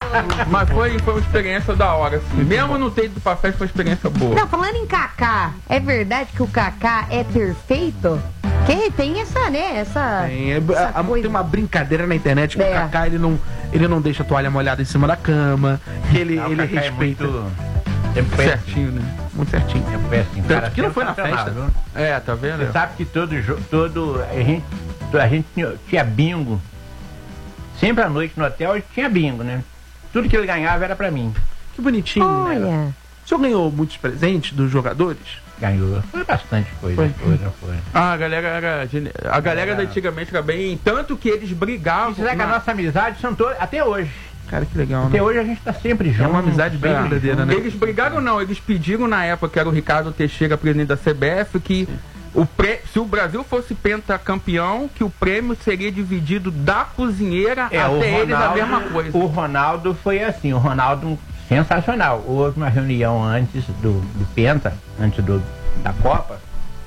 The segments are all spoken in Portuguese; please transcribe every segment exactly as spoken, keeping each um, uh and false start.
Mas foi, foi uma experiência da hora, assim. Mesmo não ter ido pra festa, foi uma experiência boa. Não, falando em Kaká, é verdade que o Kaká é perfeito? Que tem essa, né? Essa. Tem, é, essa a, coisa. tem uma brincadeira na internet que É. o Kaká ele não, ele não deixa a toalha molhada em cima da cama, que ele, Não, o ele Kaká é respeita. muito... É péssimo. Certinho, né? Muito certinho. É péssimo. Tanto Cara, que não foi na sensacional, festa. viu? É, tá vendo? Você sabe que todo jogo, todo a gente, a gente tinha, tinha bingo. Sempre à noite no hotel tinha bingo, né? Tudo que ele ganhava era pra mim. Que bonitinho, né? Olha. O senhor ganhou muitos presentes dos jogadores? Ganhou. Foi bastante coisa. Foi. Foi, não foi. Ah, a galera era. gene- A galera da antigamente era bem. Tanto que eles brigavam. E você sabe que a na- nossa amizade são todas, até hoje. Cara, que legal, Até né? hoje a gente tá sempre junto. É uma amizade bem É. verdadeira, né? Eles brigaram não, eles pediram na época que era o Ricardo Teixeira, presidente da C B F, que o pré- se o Brasil fosse pentacampeão, que o prêmio seria dividido da cozinheira É, o até eles a Ronaldo- mesma coisa. O Ronaldo foi assim, o Ronaldo sensacional. Houve uma reunião antes do, do Penta, antes do, da Copa,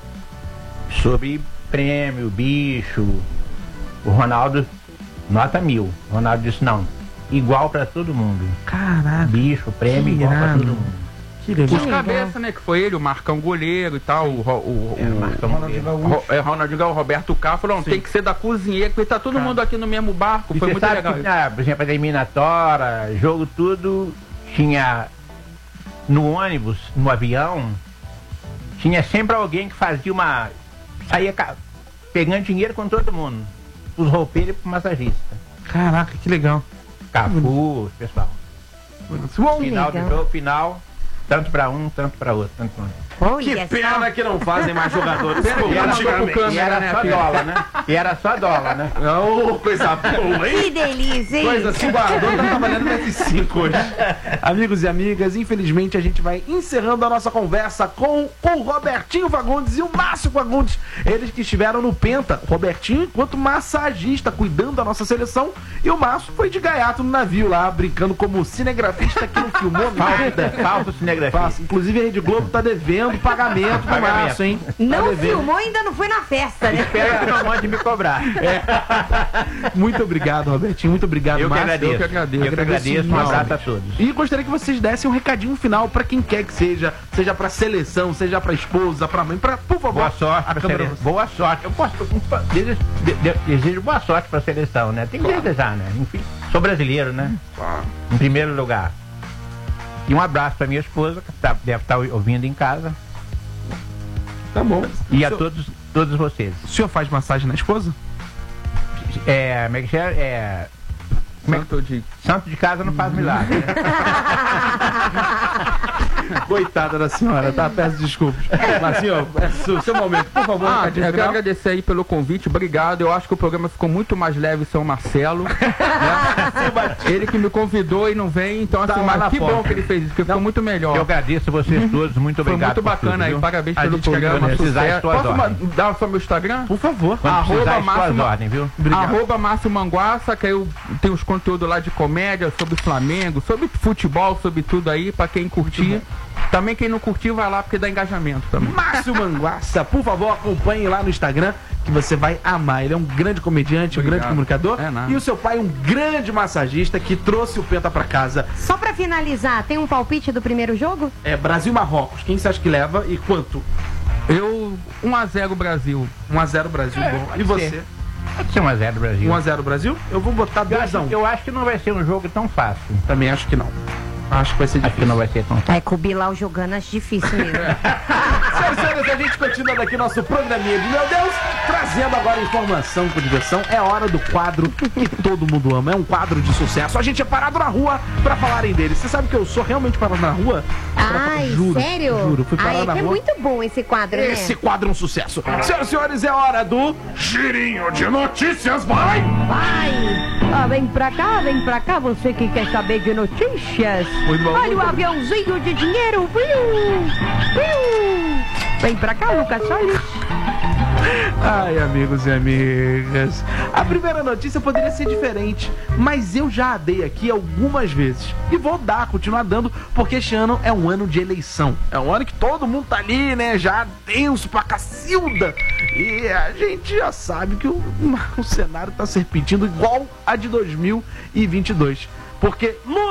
sobre prêmio, bicho. O Ronaldo, nota mil. O Ronaldo disse, não, igual pra todo mundo. Caraca, Bicho, prêmio Que igual pra irado. todo mundo. que legal. Os cabeça, né? Que foi ele, o Marcão goleiro e tal, o, Ro- o, É, o- Marcão Goleiro. Ro- é, Ronaldinho Gaúcho, o Roberto Carlos, falou, não, tem que ser da cozinheira, porque tá todo mundo aqui no mesmo barco, E foi você muito sabe legal. que, ah, por exemplo, a eliminatória, jogo tudo, tinha no ônibus, no avião, tinha sempre alguém que fazia uma... saía ca- pegando dinheiro com todo mundo. Os roupeiros e pro massagista. Caraca, que legal. Cafu, pessoal. Bom, Final legal. do jogo, final, tanto pra um, tanto pra outro. Tanto pra outro. que Olha pena só. que não fazem mais jogadores. Pena que como não mandou pro antigamente. câmera, E era né, só filho? dólar, né? E era só dólar, né? Não, coisa boa, hein? Que delícia, hein? Coisa assim, o Guardão tá trabalhando no F cinco hoje. Amigos e amigas, infelizmente a gente vai encerrando a nossa conversa com o Robertinho Fagundes e o Márcio Fagundes. Eles que estiveram no Penta. O Robertinho enquanto massagista, cuidando da nossa seleção. E o Márcio foi de gaiato no navio lá, brincando como cinegrafista que não filmou nada. Falso cinegrafia. Falso. Inclusive a Rede Globo tá devendo pagamento pro Pagamento. Márcio, hein? Tá Não devendo. filmou, ainda não foi na festa, né? Espero que não mande me cobrar. Muito obrigado, Robertinho. Muito obrigado, Eu que Márcio. agradeço. eu que agradeço. Eu que agradeço. Um abraço a todos. E gostaria que vocês dessem um recadinho final pra quem quer que seja, seja pra seleção, seja pra esposa, pra mãe, pra, por favor. Boa sorte a pra câmera. seleção. Boa sorte. Eu posso. Desejo, de- de- desejo boa sorte pra seleção, né? Tem que desejar, né? Enfim, sou brasileiro, né? Em primeiro lugar. E um abraço pra minha esposa, que tá- deve estar ouvindo em casa. Tá bom. E o a senhor, todos, todos vocês. o senhor faz massagem na esposa? É. Como é que é? É. Como é que- Tanto de Santo de casa não faz milagre, né? Coitada da senhora, tá? Peço desculpas. Mas, senhor, é seu, seu momento, por favor. Ah, recadinho eu quero final. agradecer aí pelo convite, obrigado. Eu acho que o programa ficou muito mais leve sem o Marcelo. né? Ele que me convidou e não vem, então Tá assim, lá mas na que porta. bom que ele fez isso, porque ficou muito melhor. Eu agradeço vocês todos, muito Foi obrigado. muito por bacana tudo, aí, viu? parabéns A pelo gente que programa. agradece. Precisar Sucesso. de tuas Posso ma- ordens. dar só meu Instagram? Por favor. Quando Arroba precisar de tuas Máximo- ordens, viu? Obrigado. Arroba Márcio Manguaça, que eu tenho os conteúdos lá de comédia, sobre Flamengo, sobre futebol, sobre tudo aí, pra quem curtir. Também quem não curtiu, vai lá porque dá engajamento também. Márcio Manguaça, por favor, acompanhe lá no Instagram, que você vai amar. Ele é um grande comediante, um Obrigado. grande comunicador. É nada. E o seu pai, um grande massagista que trouxe o Penta pra casa. Só pra finalizar, tem um palpite do primeiro jogo? É Brasil e Marrocos. Quem você acha que leva e quanto? Eu, um a zero Brasil. um a zero Brasil. É, Bom. pode E você? ser. Pode ser um a zero Brasil. um a zero Brasil? Eu vou botar Eu dois acho, a um. eu acho que não vai ser um jogo tão fácil. Também acho que não. Acho que vai ser Acho que difícil. não vai ser tão fácil. É, com o Bilal jogando, acho difícil mesmo. Senhoras e senhores, a gente continua daqui nosso programinha de Meu Deus, trazendo agora informação com diversão. É hora do quadro que todo mundo ama. É um quadro de sucesso. A gente é parado na rua pra falarem dele. Você sabe que eu sou realmente parado na rua? Ai, Juro, sério? Juro, fui parado Ai, é na que é rua. muito bom esse quadro, né? Esse quadro é um sucesso. Senhoras e senhores, é hora do Girinho de Notícias. Vai! Vai! Ah, vem pra cá, vem pra cá, você que quer saber de notícias. Muito bom, Olha muito o bom. aviãozinho de dinheiro, viu? Viu? Vem pra cá, Lucas Salles. Ai, amigos e amigas. A primeira notícia poderia ser diferente, mas eu já a dei aqui algumas vezes. E vou dar, continuar dando, porque este ano é um ano de eleição. É um ano que todo mundo tá ali, né? Já denso pra cacilda. E a gente já sabe que o, o cenário tá se repetindo igual a de dois mil e vinte e dois. Porque